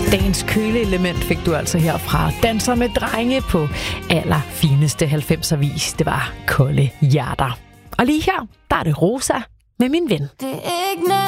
Dagens køleelement fik du altså herfra. Danser med drenge på allerfineste 90'er vis. Det var Kolde Hjerter. Og lige her, der er det Rosa med Min Ven. Det er ikke